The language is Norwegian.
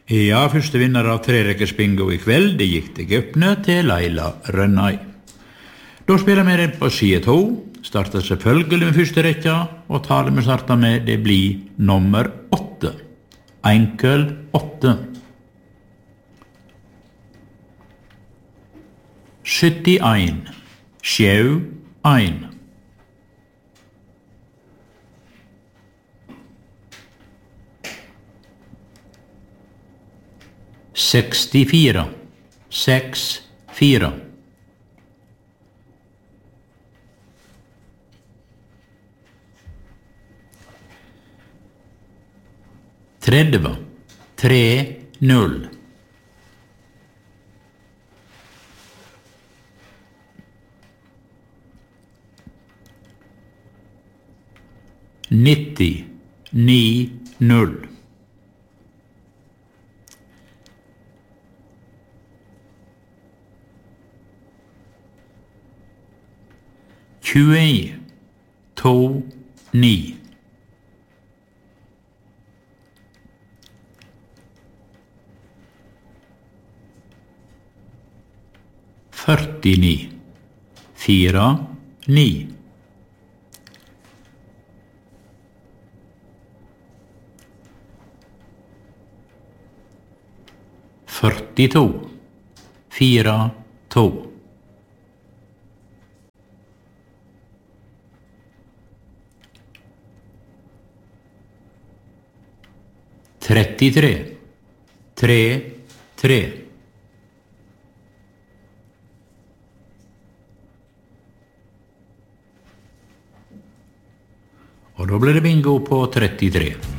Ja, første vinner av trerekkers bingo i kveld, det gikk til Gøpne til Laila Rønnøy. Da spiller vi det på side 2, starter selvfølgelig med første rekka, og tallet vi starter med, det blir nummer 8. Enkel 8. 71, sjau 1. 64, 6, 4. 30, 3, 0. 90, 9, 0. 20, 2, 9. 49, 4, 9. 42, 4, 2. 33, 3, 3. Og da blir det bingo på 33.